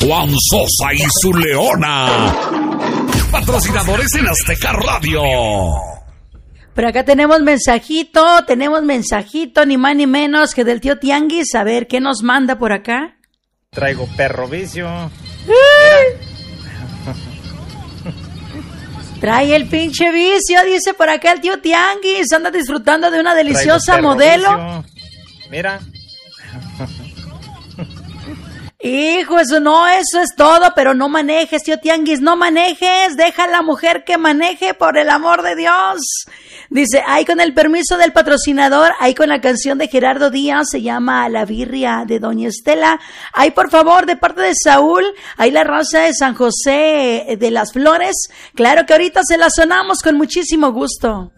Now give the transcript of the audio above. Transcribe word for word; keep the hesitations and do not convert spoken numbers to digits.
Juan Sosa y su Leona. Patrocinadores en Azteca Radio. Por acá tenemos mensajito, tenemos mensajito, ni más ni menos que del tío Tianguis. A ver, ¿qué nos manda por acá? Traigo perro vicio. Trae el pinche vicio, dice por acá el tío Tianguis. Anda disfrutando de una deliciosa modelo. Vicio. Mira. Hijo, eso no, eso es todo, pero no manejes, tío Tianguis, no manejes, deja a la mujer que maneje, por el amor de Dios. Dice, ahí con el permiso del patrocinador, ahí con la canción de Gerardo Díaz, se llama La Birria de Doña Estela. Ahí, por favor, de parte de Saúl, ahí la raza de San José de las Flores. Claro que ahorita se la sonamos con muchísimo gusto.